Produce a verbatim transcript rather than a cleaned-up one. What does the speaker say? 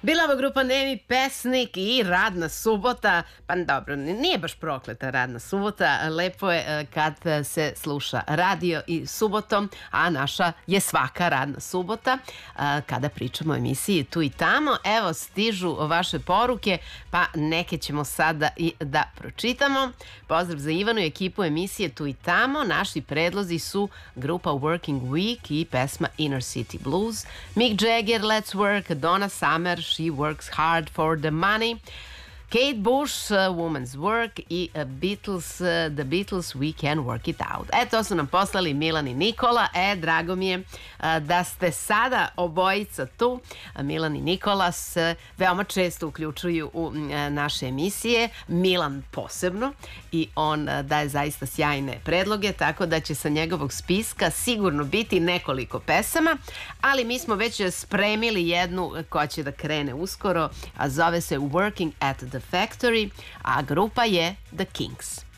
Bila ova grupa Nemi Pesnik i Radna subota, pa dobro, nije baš prokleta Radna subota, lepo je kad se sluša radio i subotom, a naša je svaka radna subota kada pričamo o emisiji Tu i tamo. Evo stižu vaše poruke, pa neke ćemo sada i da pročitamo. Pozdrav za Ivanu i ekipu emisije Tu i tamo. Naši predlozi su grupa Working Week i pesma Inner City Blues, Mick Jagger, Let's Work, Donna Summer, She Works Hard for the Money, Kate Bush, uh, Woman's Work i uh, Beatles, uh, The Beatles, We Can Work It Out. E, to su nam poslali Milan i Nikola. E, drago mi je uh, da ste sada obojica tu. Uh, Milan i Nikola se veoma često uključuju u uh, naše emisije. Milan posebno i on uh, daje zaista sjajne predloge, tako da će sa njegovog spiska sigurno biti nekoliko pesama, ali mi smo već spremili jednu koja će da krene uskoro, a zove se Working at the Factory, a grupa je The Kinks.